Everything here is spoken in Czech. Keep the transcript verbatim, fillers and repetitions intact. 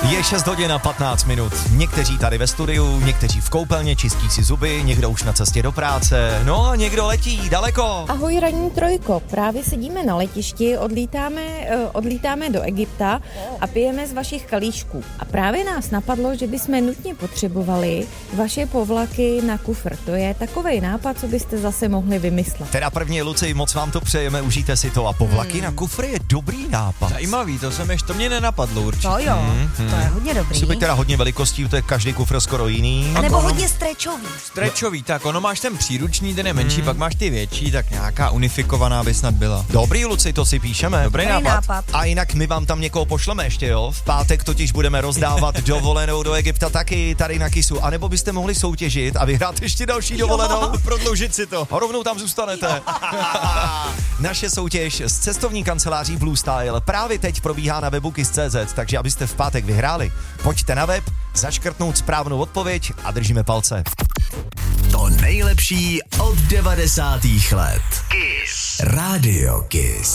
Je šest hodin a patnáct minut. Někteří tady ve studiu, někteří v koupelně čistí si zuby, někdo už na cestě do práce, no a někdo letí daleko. Ahoj ranní trojko, právě sedíme na letišti, odlítáme, odlítáme do Egypta a pijeme z vašich kalíšků. A právě nás napadlo, že bychom nutně potřebovali vaše povlaky na kufr. To je takovej nápad, co byste zase mohli vymyslet. Teda první, Luci, moc vám to přejeme, užijte si to a povlaky hmm. na kufr je dobrý nápad. Zajímavý, to jsem ještě, to mě nenapadlo určitě. To jo, hmm, hmm. to je hodně dobrý. Musí být teda hodně velikostí, to je každý kufr skoro jiný. A nebo hodně strečový. Strečový, tak ono máš ten příruční, ten je menší, hmm. pak máš ty větší, tak nějaká unifikovaná by snad byla. Dobrý, Luci, to si píšeme. Dobrý, Dobrý nápad. nápad. A jinak my vám tam někoho pošleme ještě, jo? V pátek totiž budeme rozdávat dovolenou do Egypta taky tady na Kisu. A nebo byste mohli soutěžit a vyhrát ještě další dovolenou. Jo, prodloužit si to. A rovnou tam zůstanete. Naše soutěž s cestovní kanceláří Blue Style právě teď probíhá na webu kiss tečka cé zet, takže abyste v pátek vyhráli, pojďte na web, zaškrtnout správnou odpověď a držíme palce. To nejlepší od devadesátých let. Kiss. Radio Kiss.